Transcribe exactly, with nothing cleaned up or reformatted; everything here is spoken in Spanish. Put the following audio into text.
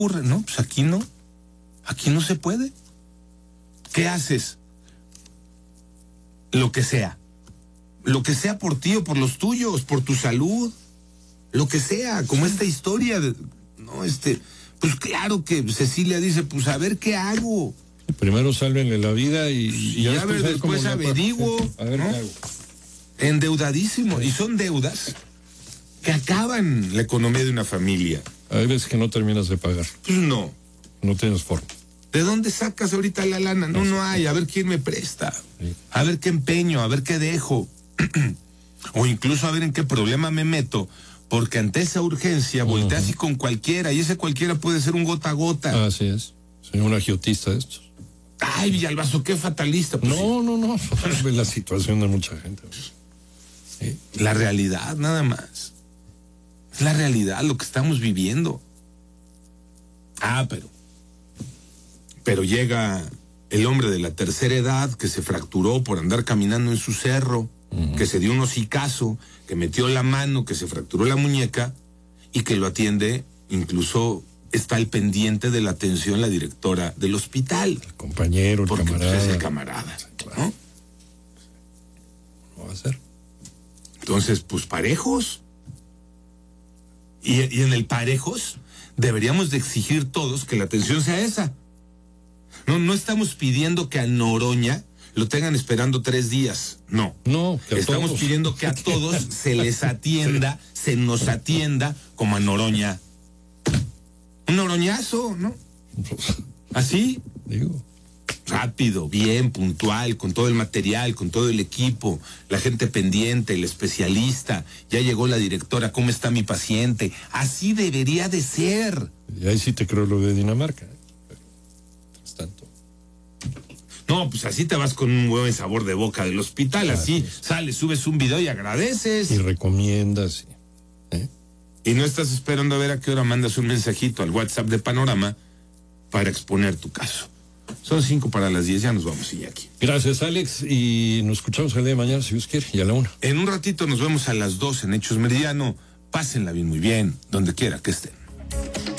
ocurre, ¿no? Pues aquí no. Aquí no se puede. ¿Qué haces? Lo que sea. Lo que sea por ti o por los tuyos, por tu salud. Lo que sea, como esta historia de, no, este, pues claro que Cecilia dice, pues a ver qué hago. Primero sálvenle la vida y, y, y a ver, después averiguo. A ver, ¿no? ¿Qué hago? Endeudadísimo. Sí. Y son deudas que acaban la economía de una familia. Hay veces que no terminas de pagar. Pues no. No tienes forma. ¿De dónde sacas ahorita la lana? No, no hay. A ver quién me presta. Sí. A ver qué empeño, a ver qué dejo. O incluso a ver en qué problema me meto. Porque ante esa urgencia volteas uh-huh. y con cualquiera, y ese cualquiera puede ser un gota a gota. Así es. Soy un agiotista de estos. Ay, Villalbazo, qué fatalista. Pues no, sí. no, no, no. Es la situación de mucha gente. Sí. La realidad, nada más. Es la realidad, lo que estamos viviendo. Ah, pero. Pero llega el hombre de la tercera edad que se fracturó por andar caminando en su cerro. Uh-huh. Que se dio un hocicazo, que metió la mano, que se fracturó la muñeca y que lo atiende, incluso está al pendiente de la atención la directora del hospital. El compañero, el porque, camarada. Pues, es el camarada, claro. ¿No? ¿Cómo va a ser? Entonces, pues parejos. Y, y en el parejos deberíamos de exigir todos que la atención sea esa. No, no estamos pidiendo que a Noroña lo tengan esperando tres días. No. No, que a estamos todos. pidiendo que a todos se les atienda, sí. se nos atienda como a Noroña. Un noroñazo, ¿no? Así. Digo. Rápido, bien, puntual, con todo el material, con todo el equipo, la gente pendiente, el especialista, ya llegó la directora, ¿cómo está mi paciente? Así debería de ser. Y ahí sí te creo lo de Dinamarca. Pero, tras tanto. No, pues así te vas con un buen sabor de boca del hospital, claro, así pues. Sales, subes un video y agradeces. Y recomiendas. ¿eh? Y no estás esperando a ver a qué hora mandas un mensajito al WhatsApp de Panorama para exponer tu caso. Son cinco para las diez, ya nos vamos, Iñaki. Gracias, Alex, y nos escuchamos el día de mañana, si Dios quiere, y a la una. En un ratito nos vemos a las dos en Hechos Meridiano. Pásenla bien, muy bien, donde quiera que estén.